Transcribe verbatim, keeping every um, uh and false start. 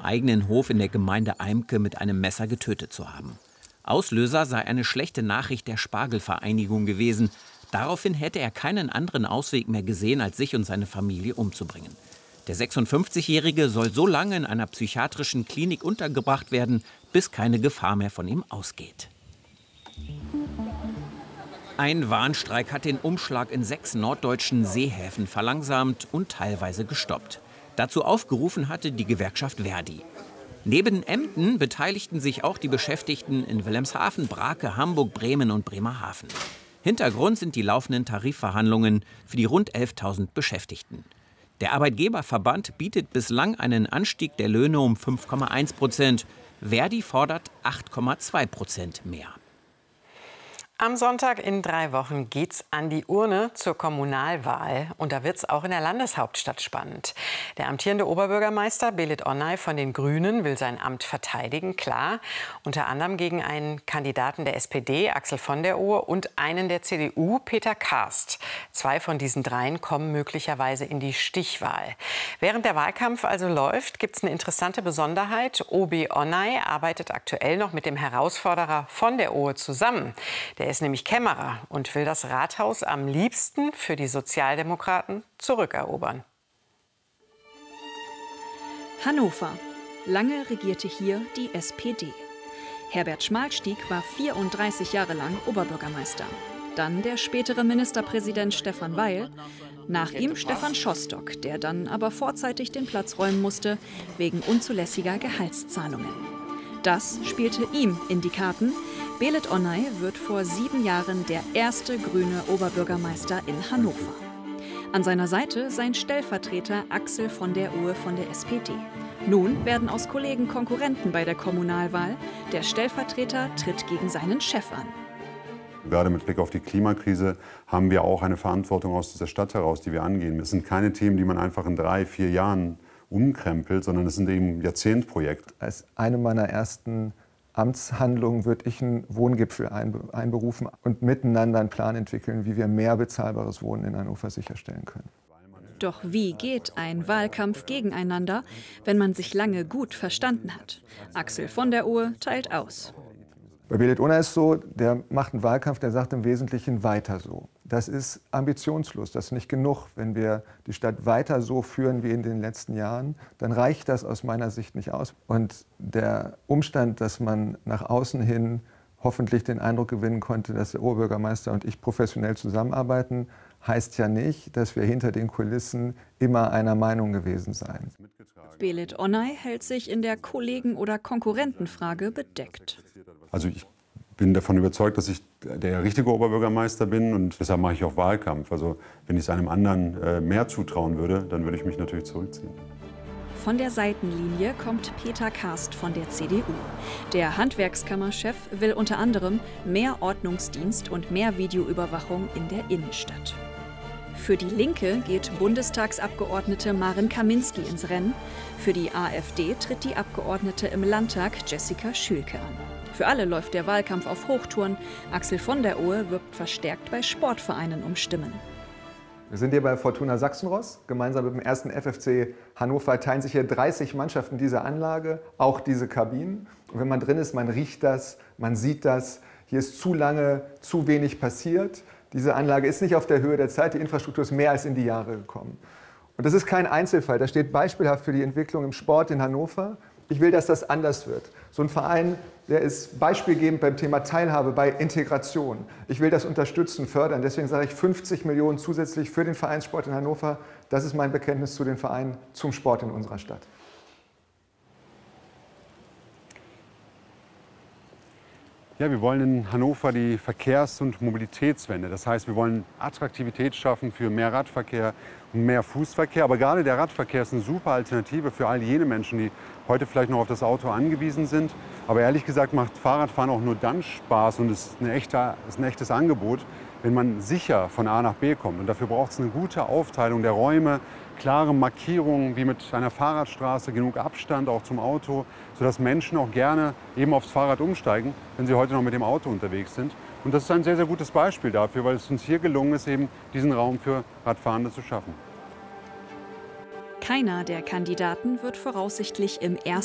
eigenen Hof in der Gemeinde Eimke mit einem Messer getötet zu haben. Auslöser sei eine schlechte Nachricht der Spargelvereinigung gewesen. Daraufhin hätte er keinen anderen Ausweg mehr gesehen, als sich und seine Familie umzubringen. Der sechsundfünfzigjährige soll so lange in einer psychiatrischen Klinik untergebracht werden, bis keine Gefahr mehr von ihm ausgeht. Ein Warnstreik hat den Umschlag in sechs norddeutschen Seehäfen verlangsamt und teilweise gestoppt. Dazu aufgerufen hatte die Gewerkschaft Verdi. Neben Emden beteiligten sich auch die Beschäftigten in Wilhelmshaven, Brake, Hamburg, Bremen und Bremerhaven. Hintergrund sind die laufenden Tarifverhandlungen für die rund elftausend Beschäftigten. Der Arbeitgeberverband bietet bislang einen Anstieg der Löhne um fünf Komma eins Prozent. Verdi fordert acht Komma zwei Prozent mehr. Am Sonntag in drei Wochen geht's an die Urne zur Kommunalwahl. Und da wird's auch in der Landeshauptstadt spannend. Der amtierende Oberbürgermeister Belit Onay von den Grünen will sein Amt verteidigen, klar. Unter anderem gegen einen Kandidaten der S P D, Axel von der Ohe, und einen der C D U, Peter Karst. Zwei von diesen dreien kommen möglicherweise in die Stichwahl. Während der Wahlkampf also läuft, gibt's eine interessante Besonderheit. O B Onay arbeitet aktuell noch mit dem Herausforderer von der Ohe zusammen. Der Er ist nämlich Kämmerer und will das Rathaus am liebsten für die Sozialdemokraten zurückerobern. Hannover. Lange regierte hier die S P D. Herbert Schmalstieg war vierunddreißig Jahre lang Oberbürgermeister. Dann der spätere Ministerpräsident Stefan Weil. Nach ihm Stefan Schostock, der dann aber vorzeitig den Platz räumen musste, wegen unzulässiger Gehaltszahlungen. Das spielte ihm in die Karten. Belit Onay wird vor sieben Jahren der erste grüne Oberbürgermeister in Hannover. An seiner Seite sein Stellvertreter Axel von der Ohe von der S P D. Nun werden aus Kollegen Konkurrenten bei der Kommunalwahl. Der Stellvertreter tritt gegen seinen Chef an. Gerade mit Blick auf die Klimakrise haben wir auch eine Verantwortung aus dieser Stadt heraus, die wir angehen. Es sind keine Themen, die man einfach in drei, vier Jahren umkrempelt, sondern es sind eben Jahrzehntprojekte. Als eine meiner ersten Amtshandlungen würde ich einen Wohngipfel einberufen und miteinander einen Plan entwickeln, wie wir mehr bezahlbares Wohnen in Hannover sicherstellen können. Doch wie geht ein Wahlkampf gegeneinander, wenn man sich lange gut verstanden hat? Axel von der Ohe teilt aus. Bei Belit Onay ist so, der macht einen Wahlkampf, der sagt im Wesentlichen weiter so. Das ist ambitionslos, das ist nicht genug. Wenn wir die Stadt weiter so führen wie in den letzten Jahren, dann reicht das aus meiner Sicht nicht aus. Und der Umstand, dass man nach außen hin hoffentlich den Eindruck gewinnen konnte, dass der Oberbürgermeister und ich professionell zusammenarbeiten, heißt ja nicht, dass wir hinter den Kulissen immer einer Meinung gewesen seien. Belit Onay hält sich in der Kollegen- oder Konkurrentenfrage bedeckt. Also ich bin davon überzeugt, dass ich der richtige Oberbürgermeister bin und deshalb mache ich auch Wahlkampf. Also wenn ich es einem anderen äh, mehr zutrauen würde, dann würde ich mich natürlich zurückziehen. Von der Seitenlinie kommt Peter Karst von der C D U. Der Handwerkskammerchef will unter anderem mehr Ordnungsdienst und mehr Videoüberwachung in der Innenstadt. Für die Linke geht Bundestagsabgeordnete Maren Kaminski ins Rennen. Für die AfD tritt die Abgeordnete im Landtag Jessica Schülke an. Für alle läuft der Wahlkampf auf Hochtouren. Axel von der Ohe wirbt verstärkt bei Sportvereinen um Stimmen. Wir sind hier bei Fortuna Sachsenross. Gemeinsam mit dem ersten F F C Hannover teilen sich hier dreißig Mannschaften diese Anlage, auch diese Kabinen. Und wenn man drin ist, man riecht das, man sieht das. Hier ist zu lange, zu wenig passiert. Diese Anlage ist nicht auf der Höhe der Zeit. Die Infrastruktur ist mehr als in die Jahre gekommen. Und das ist kein Einzelfall. Das steht beispielhaft für die Entwicklung im Sport in Hannover. Ich will, dass das anders wird. So ein Verein, der ist beispielgebend beim Thema Teilhabe, bei Integration. Ich will das unterstützen, fördern. Deswegen sage ich fünfzig Millionen zusätzlich für den Vereinssport in Hannover. Das ist mein Bekenntnis zu den Vereinen, zum Sport in unserer Stadt. Ja, wir wollen in Hannover die Verkehrs- und Mobilitätswende. Das heißt, wir wollen Attraktivität schaffen für mehr Radverkehr und mehr Fußverkehr. Aber gerade der Radverkehr ist eine super Alternative für all jene Menschen, die heute vielleicht noch auf das Auto angewiesen sind. Aber ehrlich gesagt macht Fahrradfahren auch nur dann Spaß und ist, eine echte, ist ein echtes Angebot, wenn man sicher von A nach B kommt. Und dafür braucht es eine gute Aufteilung der Räume, klare Markierungen wie mit einer Fahrradstraße, genug Abstand auch zum Auto, sodass Menschen auch gerne eben aufs Fahrrad umsteigen, wenn sie heute noch mit dem Auto unterwegs sind. Und das ist ein sehr, sehr gutes Beispiel dafür, weil es uns hier gelungen ist, eben diesen Raum für Radfahrende zu schaffen. Keiner der Kandidaten wird voraussichtlich im ersten